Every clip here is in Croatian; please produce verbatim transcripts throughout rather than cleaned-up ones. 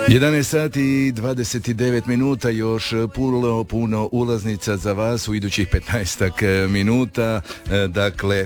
jedanaest sati i dvadeset devet minuta, još puno, puno ulaznica za vas u idućih petnaest minuta. Dakle,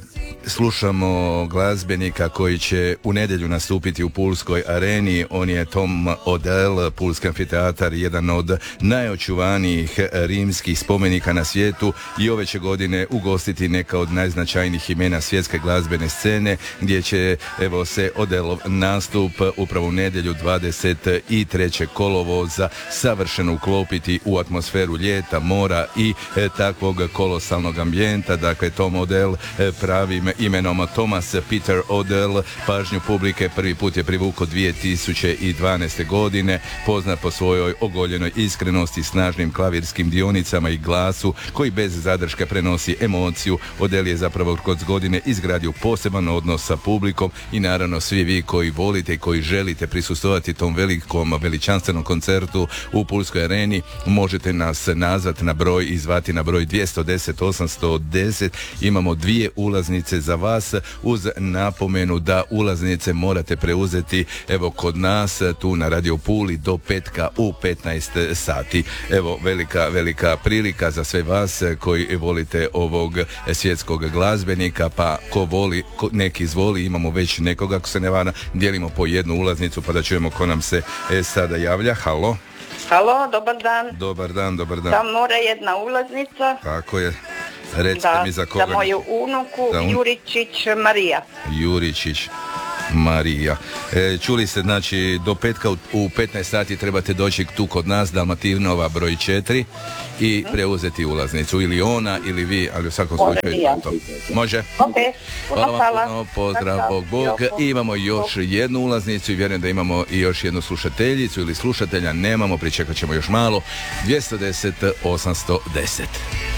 slušamo glazbenika koji će u nedjelju nastupiti u Pulskoj areni. On je Tom Odell, Pulski amfiteatar, jedan od najočuvanijih rimskih spomenika na svijetu, i ove će godine ugostiti neka od najznačajnijih imena svjetske glazbene scene, gdje će evo se Odellov nastup upravo u nedjelju dvadeset trećeg kolovoza savršeno uklopiti u atmosferu ljeta, mora i e, takvog kolosalnog ambijenta. Dakle, Tom Odell e, pravim imenom Thomas Peter Odell pažnju publike prvi put je privukao dvije tisuće dvanaeste. godine, poznat po svojoj ogoljenoj iskrenosti, snažnim klavirskim dionicama i glasu koji bez zadrške prenosi emociju. Odell je zapravo kroz godine izgradio poseban odnos sa publikom i naravno svi vi koji volite i koji želite prisustvovati tom velikom, veličanstvenom koncertu u Pulskoj areni, možete nas nazvati na broj i zvati na broj dvjesto deset osamsto deset. Imamo dvije ulaznice za vas, uz napomenu da ulaznice morate preuzeti evo kod nas tu na Radio Puli do petka u petnaest sati. Evo velika, velika prilika za sve vas koji volite ovog svjetskog glazbenika, pa ko voli, ko, neki izvoli, imamo već nekoga, ako se ne vara, dijelimo po jednu ulaznicu pa da čujemo ko nam se e, sada javlja. Halo. Halo, dobar dan. Dobar dan, dobar dan. Za more jedna ulaznica. Tako je. Recite da, mi za koga. Za moju unuku, za un... Juričić Marija. Juričić Marija. E, čuli ste, znači, do petka u, u petnaest sati trebate doći tu kod nas, Dalmatinova broj četiri, i mm-hmm. preuzeti ulaznicu. Ili ona, ili vi, ali u svakom slučaju to. Može? Ok, hvala vam puno, pozdrav, Bog, Bog. I imamo još jednu ulaznicu i vjerujem da imamo i još jednu slušateljicu ili slušatelja. Nemamo, pričekat ćemo još malo. dvjesto deset osamsto deset.